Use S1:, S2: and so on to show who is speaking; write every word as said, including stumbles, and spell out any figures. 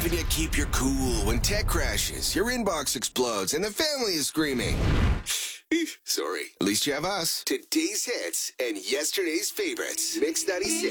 S1: helping you keep your cool when tech crashes, your inbox explodes, and the family is screaming. Sorry. At least you have us. Today's hits and yesterday's favorites. Mix ninety-six.